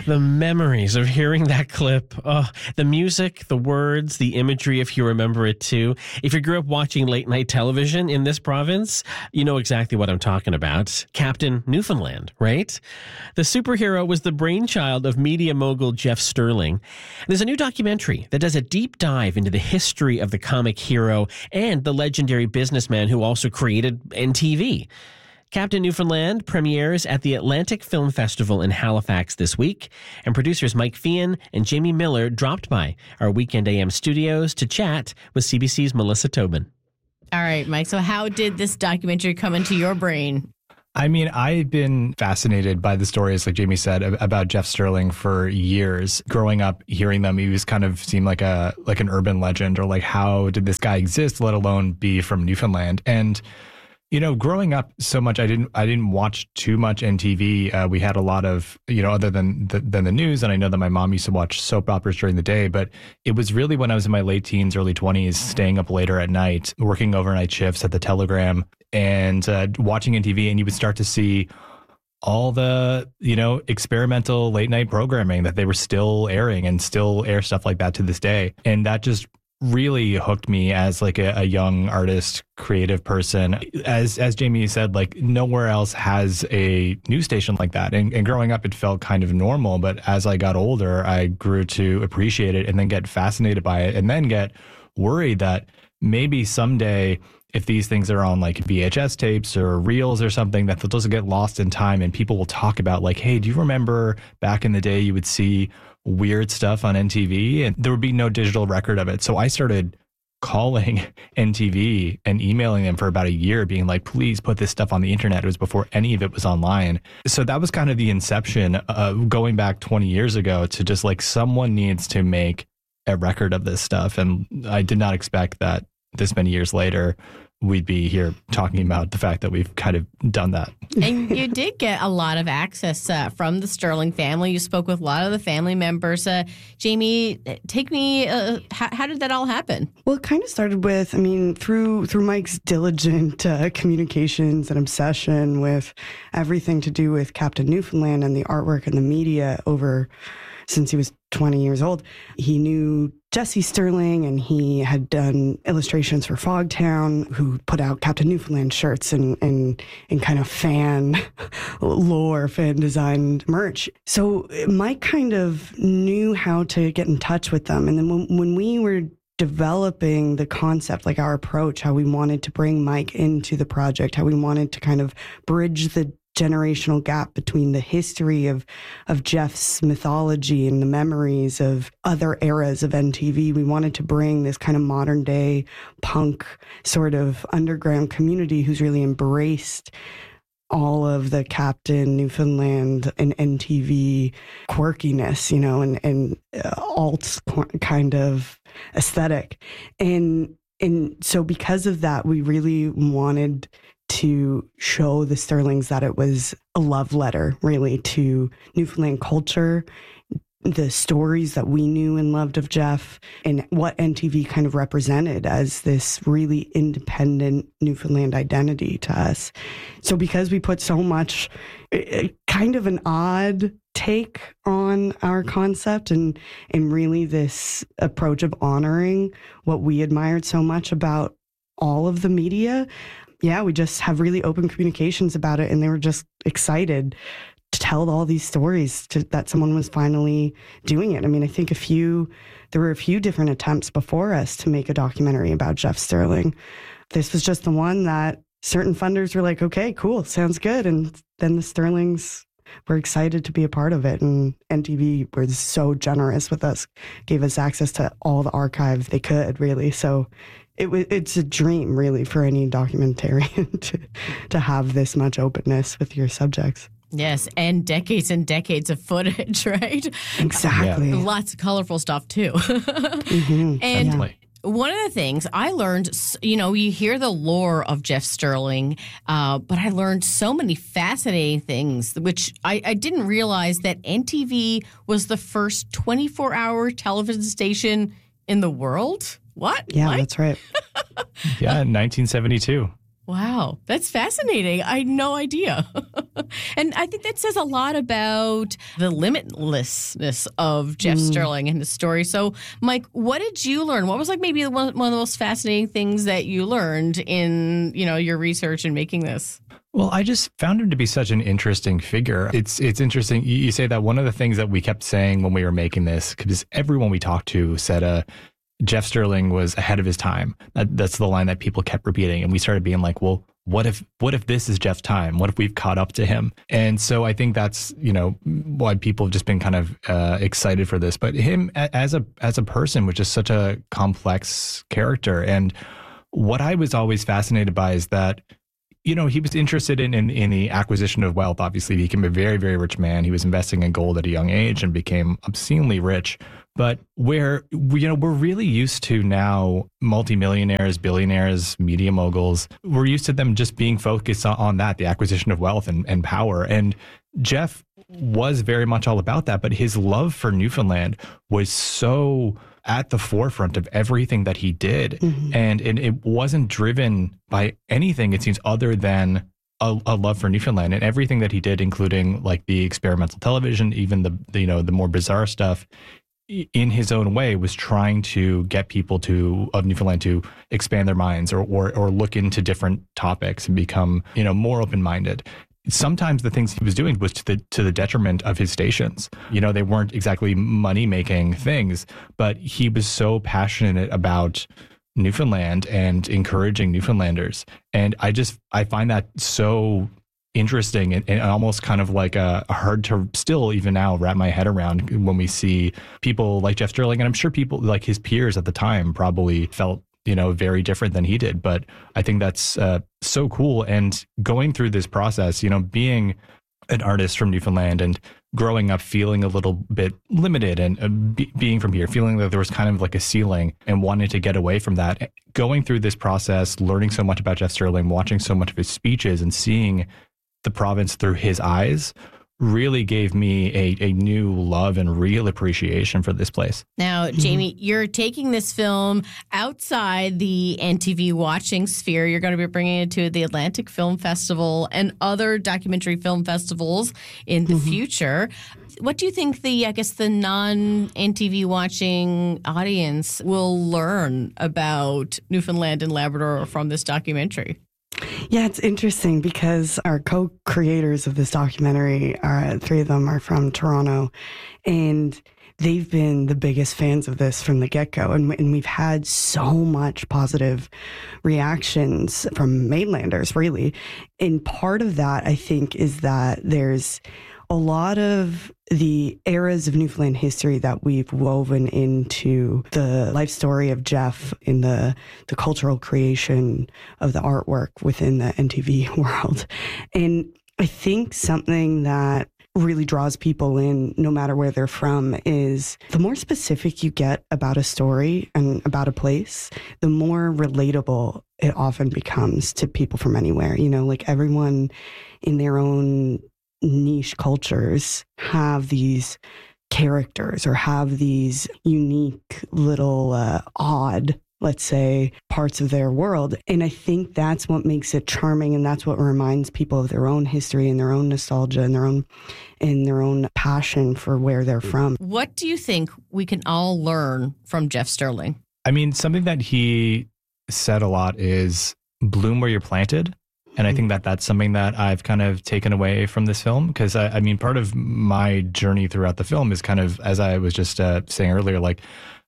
The memories of hearing that clip. Oh, the music, the words, the imagery, if you remember it too. If you grew up watching late night television in this province, you know exactly what I'm talking about. Captain Newfoundland, right? The superhero was the brainchild of media mogul Jeff Sterling. There's a new documentary that does a deep dive into the history of the comic hero and the legendary businessman who also created NTV. Captain Newfoundland premieres at the Atlantic Film Festival in Halifax this week, and producers Mike Feehan and Jamie Miller dropped by our Weekend AM studios to chat with CBC's Melissa Tobin. All right, Mike, so how did this documentary come into your brain? I mean, I've been fascinated by the stories, like Jamie said, about Jeff Sterling for years. Growing up, hearing them, he was kind of seemed like an urban legend, or like, how did this guy exist, let alone be from Newfoundland? And you know, growing up so much, I didn't watch too much NTV. We had a lot of, you know, other than the news, and I know that my mom used to watch soap operas during the day. But it was really when I was in my late teens, early 20s, staying up later at night, working overnight shifts at the Telegram, and watching NTV, and you would start to see all the, you know, experimental late night programming that they were still airing, and still air stuff like that to this day, and that just really hooked me as like a young artist, creative person. As Jamie said, like nowhere else has a news station like that. And growing up, it felt kind of normal. But as I got older, I grew to appreciate it, and then get fascinated by it, and then get worried that maybe someday, if these things are on like VHS tapes or reels or something, that they'll just get lost in time, and people will talk about like, hey, do you remember back in the day you would see weird stuff on NTV? And there would be no digital record of it. So I started calling NTV and emailing them for about a year, being like, please put this stuff on the internet. It was before any of it was online. So that was kind of the inception of going back 20 years ago to just like, someone needs to make a record of this stuff. And I did not expect that this many years later, we'd be here talking about the fact that we've kind of done that. And you did get a lot of access from the Sterling family. You spoke with a lot of the family members. Jamie, take me, how did that all happen? Well, it kind of started with, I mean, through Mike's diligent communications and obsession with everything to do with Captain Newfoundland and the artwork and the media since he was 20 years old. He knew Jesse Sterling, and he had done illustrations for Fogtown, who put out Captain Newfoundland shirts and kind of fan designed merch. So Mike kind of knew how to get in touch with them. And then when we were developing the concept, like our approach, how we wanted to bring Mike into the project, how we wanted to kind of bridge the generational gap between the history of Jeff's mythology and the memories of other eras of NTV. We wanted to bring this kind of modern day punk sort of underground community who's really embraced all of the Captain Newfoundland and NTV quirkiness, you know, and alt kind of aesthetic. And so because of that, we really wanted to show the Sterlings that it was a love letter, really, to Newfoundland culture, the stories that we knew and loved of Jeff, and what NTV kind of represented as this really independent Newfoundland identity to us. So because we put so much, kind of an odd take on our concept, and really this approach of honoring what we admired so much about all of the media, yeah, we just have really open communications about it, and they were just excited to tell all these stories, that someone was finally doing it. I mean, I think there were a few different attempts before us to make a documentary about Jeff Sterling. This was just the one that certain funders were like, okay, cool, sounds good. And then the Sterlings were excited to be a part of it, and NTV was so generous with us, gave us access to all the archives they could, really. So it's a dream, really, for any documentarian to have this much openness with your subjects. Yes, and decades of footage, right? Exactly. Yeah. Lots of colorful stuff, too. Mm-hmm. And Definitely. One of the things I learned, you know, you hear the lore of Jeff Sterling, but I learned so many fascinating things, which I didn't realize that NTV was the first 24-hour television station in the world. What? Yeah, What? that's right. Yeah, in 1972. Wow, that's fascinating. I had no idea. And I think that says a lot about the limitlessness of Jeff Sterling and his story. So, Mike, what did you learn? What was like maybe one of the most fascinating things that you learned in, your research and making this? Well, I just found him to be such an interesting figure. It's interesting. You say that one of the things that we kept saying when we were making this, because everyone we talked to said, Jeff Sterling was ahead of his time. That's the line that people kept repeating. And we started being like, well, what if this is Jeff's time? What if we've caught up to him? And so I think that's, why people have just been kind of excited for this. But him as a person was just such a complex character. And what I was always fascinated by is that, he was interested in the acquisition of wealth. Obviously, he became a very, very rich man. He was investing in gold at a young age and became obscenely rich. But where, we're really used to now multimillionaires, billionaires, media moguls, we're used to them just being focused on that, the acquisition of wealth and power. And Jeff was very much all about that. But his love for Newfoundland was so at the forefront of everything that he did. Mm-hmm. And it wasn't driven by anything, it seems, other than a love for Newfoundland, and everything that he did, including like the experimental television, even the more bizarre stuff, in his own way, was trying to get people of Newfoundland to expand their minds or look into different topics and become, more open-minded. Sometimes the things he was doing was to the detriment of his stations. They weren't exactly money-making things, but he was so passionate about Newfoundland and encouraging Newfoundlanders. And I find that so interesting and almost kind of like hard to still even now wrap my head around when we see people like Jeff Sterling. And I'm sure people like his peers at the time probably felt very different than he did. But I think that's so cool. And going through this process, being an artist from Newfoundland and growing up feeling a little bit limited and being from here, feeling that there was kind of like a ceiling and wanting to get away from that, going through this process, learning so much about Jeff Sterling, watching so much of his speeches and seeing the province through his eyes really gave me a new love and real appreciation for this place. Now, Jamie, you're taking this film outside the NTV watching sphere. You're going to be bringing it to the Atlantic Film Festival and other documentary film festivals in the future. What do you think the non-NTV watching audience will learn about Newfoundland and Labrador from this documentary? Yeah, it's interesting because our co-creators of this documentary, three of them are from Toronto, and they've been the biggest fans of this from the get-go. And we've had so much positive reactions from mainlanders, really. And part of that, I think, is that there's a lot of the eras of Newfoundland history that we've woven into the life story of Jeff in the cultural creation of the artwork within the NTV world. And I think something that really draws people in, no matter where they're from, is the more specific you get about a story and about a place, the more relatable it often becomes to people from anywhere. Like everyone in their own niche cultures have these characters or have these unique little odd, let's say, parts of their world. And I think that's what makes it charming, and that's what reminds people of their own history and their own nostalgia and their own passion for where they're from. What do you think we can all learn from Jeff Sterling? I mean, something that he said a lot is bloom where you're planted. And I think that that's something that I've kind of taken away from this film, because I mean, part of my journey throughout the film is kind of, as I was just saying earlier, like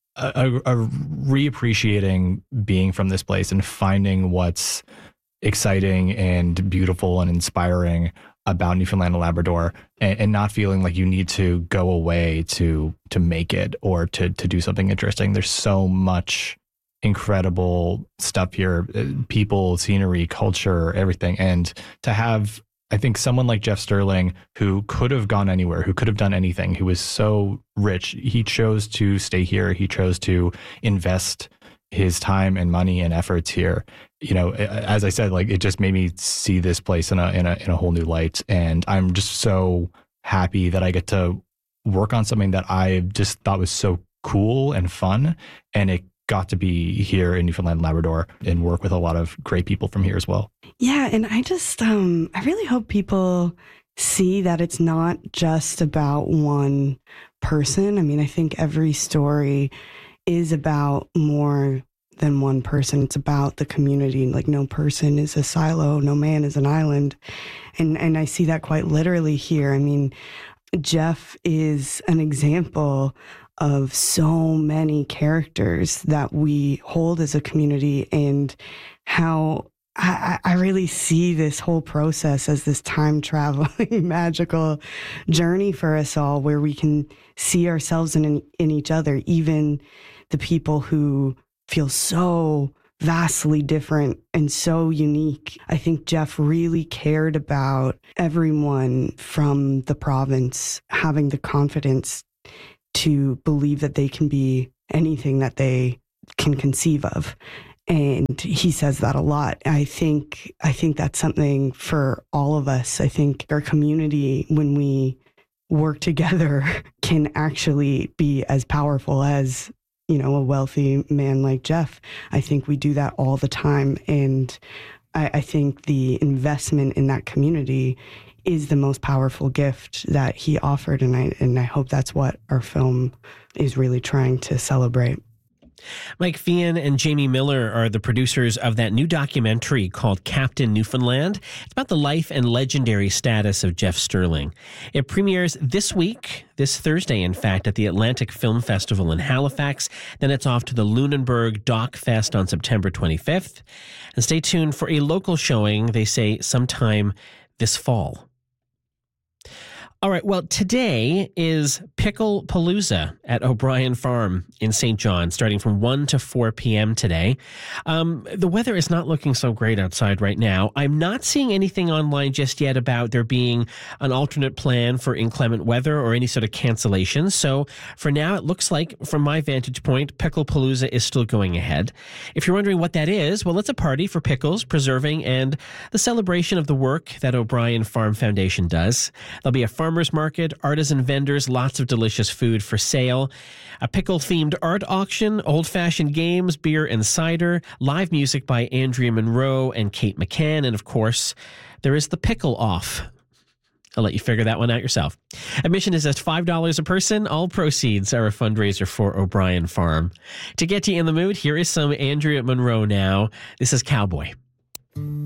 a reappreciating being from this place and finding what's exciting and beautiful and inspiring about Newfoundland and Labrador, and not feeling like you need to go away to make it or to do something interesting. There's so much incredible stuff here, people, scenery, culture, everything. And to have, I think, someone like Jeff Sterling, who could have gone anywhere, who could have done anything, who was so rich, he chose to stay here. He chose to invest his time and money and efforts here. As I said, like, it just made me see this place in a whole new light. And I'm just so happy that I get to work on something that I just thought was so cool and fun. And it got to be here in Newfoundland and Labrador and work with a lot of great people from here as well. Yeah, and I just, I really hope people see that it's not just about one person. I mean, I think every story is about more than one person. It's about the community. Like, no person is a silo, no man is an island. And I see that quite literally here. I mean, Jeff is an example of so many characters that we hold as a community, and how I really see this whole process as this time traveling magical journey for us all, where we can see ourselves in each other, even the people who feel so vastly different and so unique. I think Jeff really cared about everyone from the province having the confidence to believe that they can be anything that they can conceive of. And he says that a lot. I think that's something for all of us. I think our community, when we work together, can actually be as powerful as, you know, a wealthy man like Jeff. I think we do that all the time. And I think the investment in that community is the most powerful gift that he offered. And I hope that's what our film is really trying to celebrate. Mike Feehan and Jamie Miller are the producers of that new documentary called Captain Newfoundland. It's about the life and legendary status of Jeff Sterling. It premieres this week, this Thursday, in fact, at the Atlantic Film Festival in Halifax. Then it's off to the Lunenburg Doc Fest on September 25th. And stay tuned for a local showing, they say, sometime this fall. All right, well, today is Pickle Palooza at O'Brien Farm in St. John, starting from 1 to 4 p.m. today. The weather is not looking so great outside right now. I'm not seeing anything online just yet about there being an alternate plan for inclement weather or any sort of cancellations. So for now, it looks like, from my vantage point, Pickle Palooza is still going ahead. If you're wondering what that is, well, it's a party for pickles, preserving, and the celebration of the work that O'Brien Farm Foundation does. There'll be a farmers market, artisan vendors, lots of delicious food for sale, a pickle-themed art auction, old-fashioned games, beer and cider, live music by Andrea Monroe and Kate McCann, and of course, there is the pickle off. I'll let you figure that one out yourself. Admission is just $5 a person. All proceeds are a fundraiser for O'Brien Farm. To get you in the mood, here is some Andrea Monroe now. This is Cowboy.